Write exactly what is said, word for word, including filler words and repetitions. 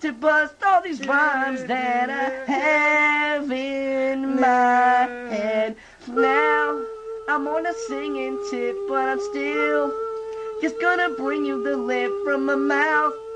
to bust all these rhymes that I have in my head. Now I'm on a singing tip, but I'm still just gonna bring you the lip from my mouth.